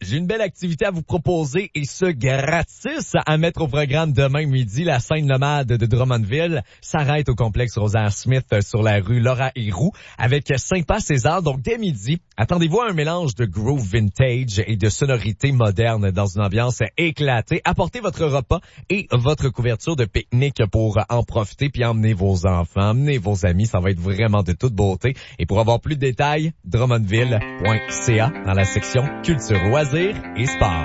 J'ai une belle activité à vous proposer et ce gratis à mettre au programme demain midi. La scène nomade de Drummondville s'arrête au complexe Rosaire Smith sur la rue Laura Héroux avec 5 pas César. Donc dès midi, attendez-vous à un mélange de groove vintage et de sonorités modernes dans une ambiance éclatée. Apportez votre repas et votre couverture de pique-nique pour en profiter puis emmenez vos enfants, emmenez vos amis. Ça va être vraiment de toute beauté. Et pour avoir plus de détails, drummondville.ca dans la section culture, loisirs et sport.